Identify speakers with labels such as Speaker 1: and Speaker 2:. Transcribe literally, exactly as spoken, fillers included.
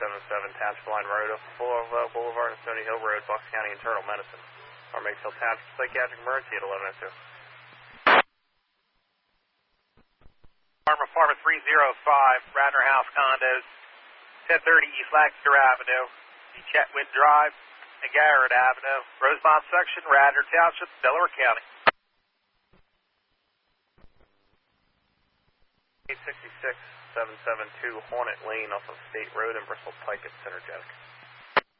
Speaker 1: seven seven, Township Line Road, off Boulevard, Boulevard and Stony Hill Road, Bucks County Internal Medicine. Or Makefield Township Psychiatric Emergency at eleven oh two.
Speaker 2: Farmer Farmer three oh five, Radnor House Condos, ten thirty East Lancaster Avenue, Chetwood Drive, and Garrett Avenue, Rosemont Section, Radnor Township, Delaware County.
Speaker 1: eight sixty-six, seven seven two Hornet Lane off of State Road in Bristol Pike at Synergetic.